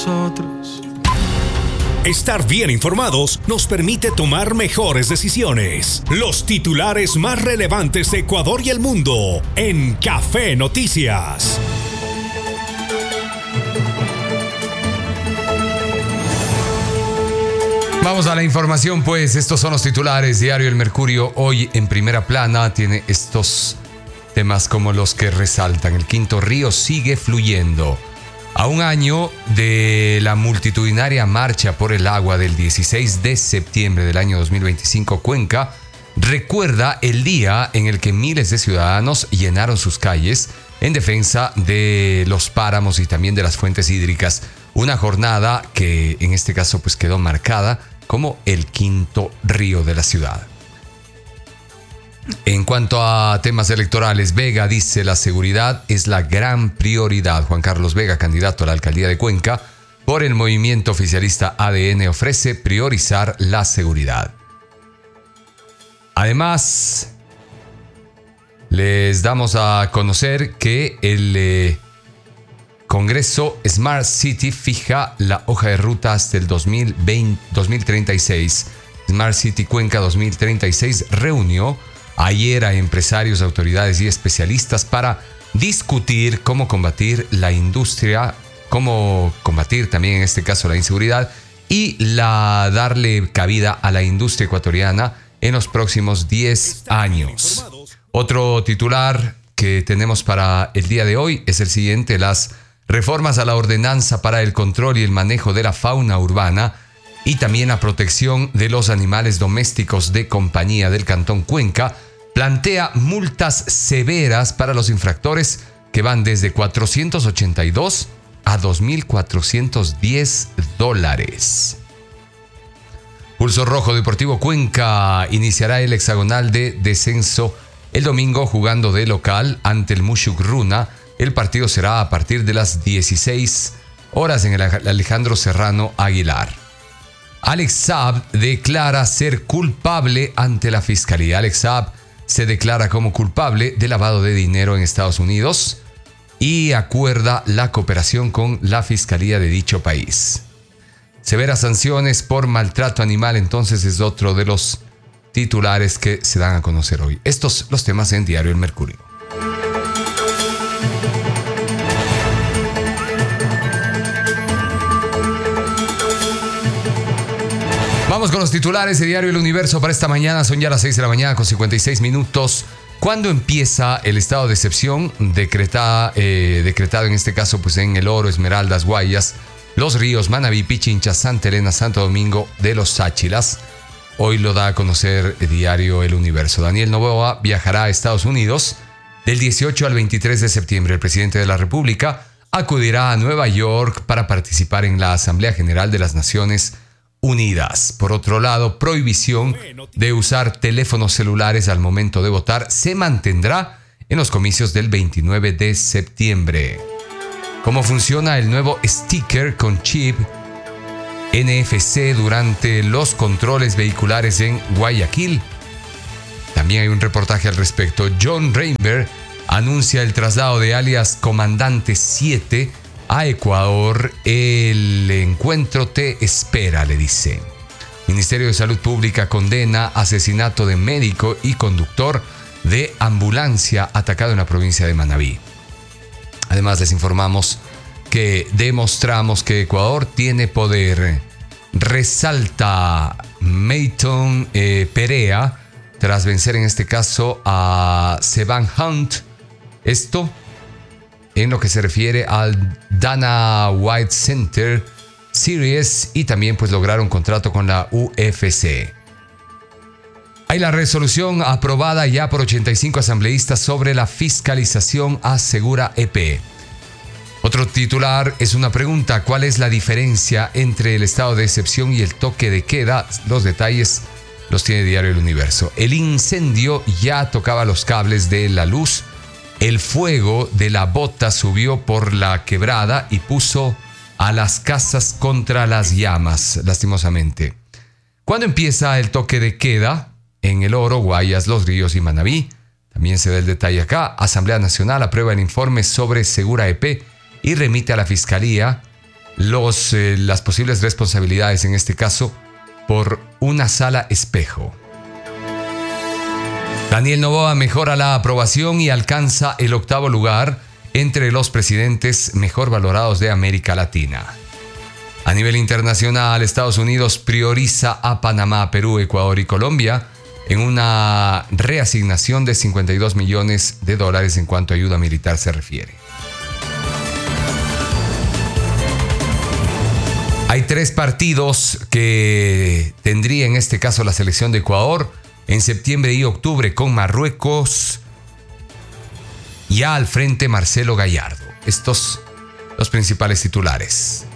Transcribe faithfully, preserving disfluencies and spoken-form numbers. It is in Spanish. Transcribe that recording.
nosotros. Estar bien informados nos permite tomar mejores decisiones. Los titulares más relevantes de Ecuador y el mundo en Café Noticias. Vamos a la información, pues. Estos son los titulares. Diario El Mercurio, hoy en primera plana, tiene estos temas como los que resaltan. El quinto río sigue fluyendo. A un año de la multitudinaria marcha por el agua del dieciséis de septiembre del año dos mil veinticinco, Cuenca recuerda el día en el que miles de ciudadanos llenaron sus calles en defensa de los páramos y también de las fuentes hídricas. Una jornada que en este caso pues quedó marcada como el quinto río de la ciudad. En cuanto a temas electorales, Vega dice la seguridad es la gran prioridad. Juan Carlos Vega, candidato a la alcaldía de Cuenca por el movimiento oficialista A D N, ofrece priorizar la seguridad. Además, les damos a conocer que el eh, Congreso Smart City fija la hoja de ruta hasta el dos mil veinte, dos mil treinta y seis. Smart City Cuenca dos mil treinta y seis reunió ayer a empresarios, autoridades y especialistas para discutir cómo combatir la industria, cómo combatir también en este caso la inseguridad y la darle cabida a la industria ecuatoriana en los próximos diez años. Otro titular que tenemos para el día de hoy es el siguiente: las reformas a la ordenanza para el control y el manejo de la fauna urbana y también la protección de los animales domésticos de compañía del Cantón Cuenca plantea multas severas para los infractores que van desde cuatrocientos ochenta y dos a dos mil cuatrocientos diez dólares. Pulso Rojo Deportivo Cuenca iniciará el hexagonal de descenso el domingo jugando de local ante el Mushuk Runa. El partido será a partir de las dieciséis horas en el Alejandro Serrano Aguilar. Alex Saab declara ser culpable ante la fiscalía. Alex Saab se declara como culpable de lavado de dinero en Estados Unidos y acuerda la cooperación con la fiscalía de dicho país. Severas sanciones por maltrato animal, entonces, es otro de los titulares que se dan a conocer hoy. Estos los temas en Diario El Mercurio. Vamos con los titulares de Diario El Universo para esta mañana. Son ya las seis de la mañana con cincuenta y seis minutos. ¿Cuándo empieza el estado de excepción decretada, eh, decretado en este caso pues en El Oro, Esmeraldas, Guayas, Los Ríos, Manabí, Pichincha, Santa Elena, Santo Domingo de los Sáchilas? Hoy lo da a conocer el Diario El Universo. Daniel Noboa viajará a Estados Unidos del dieciocho al veintitrés de septiembre. El presidente de la República acudirá a Nueva York para participar en la Asamblea General de las Naciones Unidas. Por otro lado, prohibición de usar teléfonos celulares al momento de votar se mantendrá en los comicios del veintinueve de septiembre. ¿Cómo funciona el nuevo sticker con chip N F C durante los controles vehiculares en Guayaquil? También hay un reportaje al respecto. John Reinberg anuncia el traslado de alias Comandante siete a Ecuador. El encuentro te espera, le dice. Ministerio de Salud Pública condena asesinato de médico y conductor de ambulancia atacado en la provincia de Manabí. Además, les informamos que demostramos que Ecuador tiene poder. Resalta Mayton eh, Perea tras vencer en este caso a Sevan Hunt. Esto en lo que se refiere al Dana White Center Series y también pues lograron contrato con la U F C. Hay la resolución aprobada ya por ochenta y cinco asambleístas sobre la fiscalización a Segura E P. Otro titular es una pregunta: ¿cuál es la diferencia entre el estado de excepción y el toque de queda? Los detalles los tiene Diario El Universo. El incendio ya tocaba los cables de la luz. El fuego de la bota subió por la quebrada y puso a las casas contra las llamas, lastimosamente. ¿Cuándo empieza el toque de queda? En El Oro, Guayas, Los Ríos y Manabí. También se da el detalle acá. Asamblea Nacional aprueba el informe sobre Segura E P y remite a la Fiscalía los, eh, las posibles responsabilidades, en este caso, por una sala espejo. Daniel Noboa mejora la aprobación y alcanza el octavo lugar entre los presidentes mejor valorados de América Latina. A nivel internacional, Estados Unidos prioriza a Panamá, Perú, Ecuador y Colombia en una reasignación de cincuenta y dos millones de dólares en cuanto a ayuda militar se refiere. Hay tres partidos que tendría en este caso la selección de Ecuador en septiembre y octubre con Marruecos. Ya al frente Marcelo Gallardo. Estos los principales titulares.